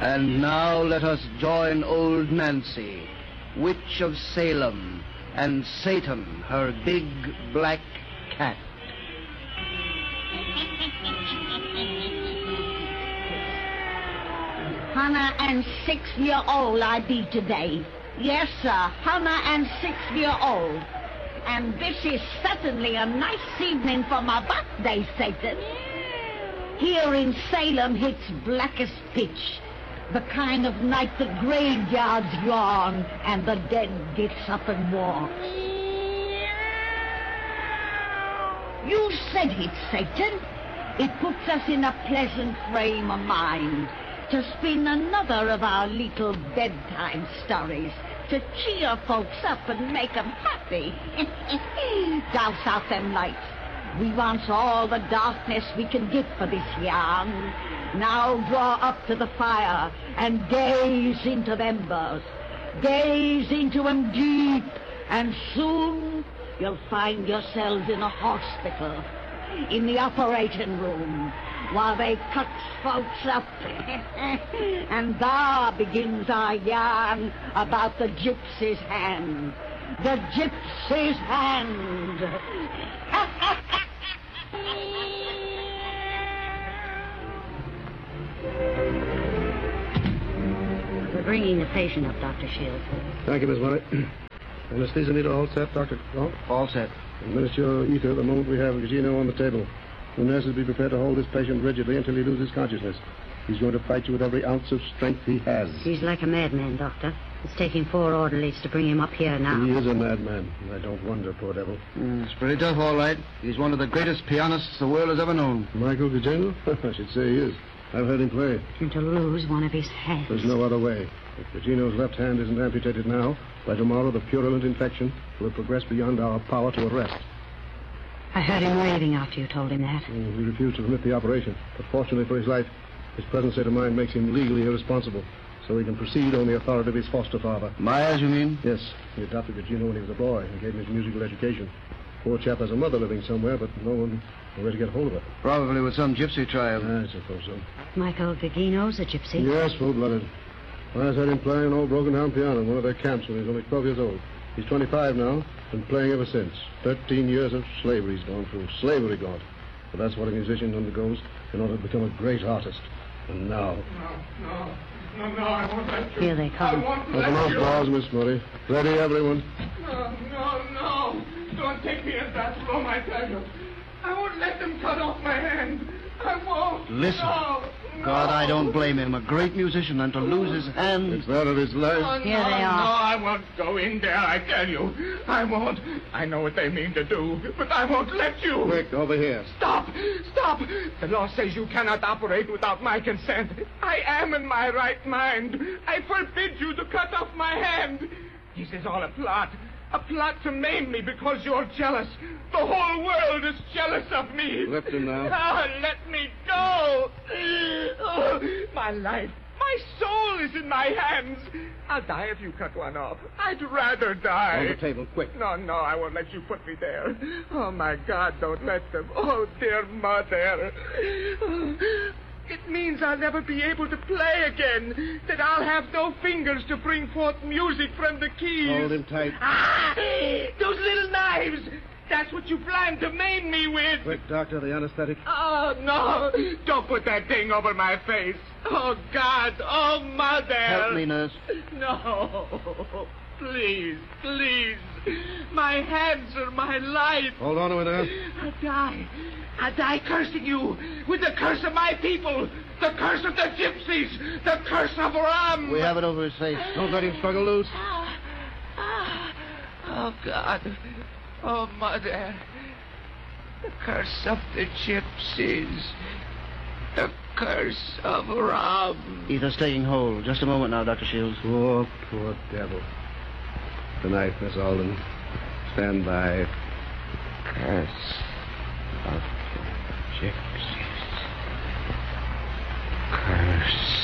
And now let us join old Nancy, witch of Salem, and Satan, her big black cat. 106-year-old I be today. Yes, sir, 106-year-old. And this is certainly a nice evening for my birthday, Satan. Here in Salem, it's black as pitch. The kind of night the graveyards yawn and the dead gets up and walks. You said it, Satan. It puts us in a pleasant frame of mind to spin another of our little bedtime stories, to cheer folks up and make 'em happy. Douse out them lights. We wants all the darkness we can get for this yarn. Now draw up to the fire and gaze into them embers. Gaze into 'em deep, and soon you'll find yourselves in a hospital, in the operating room, while they cut folks up. And there begins our yarn about the gypsy's hand. The gypsy's hand. We're bringing the patient up, Dr. Shields. Thank you, Miss Murray. Anesthesia needle all set, Dr. Oh? All set. Administer ether the moment we have Gugino on the table. The nurses be prepared to hold this patient rigidly until he loses consciousness. He's going to fight you with every ounce of strength he has. He's like a madman, Doctor. It's taking 4 orderlies to bring him up here now. He is a madman, and I don't wonder, poor devil. It's pretty tough, all right. He's one of the greatest pianists the world has ever known. Michael Gugino? I should say he is. I've heard him play. And to lose one of his hands. There's no other way. If Gugino's left hand isn't amputated now, by tomorrow the purulent infection will have progressed beyond our power to arrest. I heard him raving after you told him that. He refused to permit the operation, but fortunately for his life, his present state of mind makes him legally irresponsible, so he can proceed on the authority of his foster father. Myers, you mean? Yes, he adopted Gugino when he was a boy and gave him his musical education. Poor chap has a mother living somewhere, but no one where to get hold of her. Probably with some gypsy tribe. I suppose so. Michael Gugino's a gypsy? Yes, full-blooded. I heard him playing an old broken-down piano in one of their camps when he was only 12 years old. He's 25 now, been playing ever since. 13 years of slavery he's gone through. Slavery, God. But that's what a musician undergoes in order to become a great artist. And now... No, I won't let you. Here they come. Open those doors, Miss Murray. Ready, everyone? No. Don't take me in that room, I tell you. I won't let them cut off my hand. I won't. Listen. No. God, I don't blame him. A great musician, and to lose his hand... It's that of his life. Here they are. No, I won't go in there, I tell you. I won't. I know what they mean to do, but I won't let you. Quick, over here. Stop! The law says you cannot operate without my consent. I am in my right mind. I forbid you to cut off my hand. This is all a plot. A plot to maim me because you're jealous. The whole world is jealous of me. Lift him now. Let me go. Oh, my life, my soul is in my hands. I'll die if you cut one off. I'd rather die. On the table, quick. No, I won't let you put me there. Oh, my God, don't let them. Oh, dear mother. It means I'll never be able to play again. That I'll have no fingers to bring forth music from the keys. Hold him tight. Ah! Those little knives! That's what you plan to maim me with. Quick, Doctor, the anesthetic. Oh, no. Don't put that thing over my face. Oh, God. Oh, Mother. Help me, nurse. No. Please. My hands are my life. Hold on to it, nurse. I'll die cursing you with the curse of my people, the curse of the gypsies, the curse of Ram. We have it over his face. Don't let him struggle loose. Oh, God. Oh, Mother. The curse of the gypsies. The curse of Ram. Ether's taking hold. Just a moment now, Dr. Shields. Poor devil. The knife, Miss Alden. Stand by. Curse of the gypsies. Curse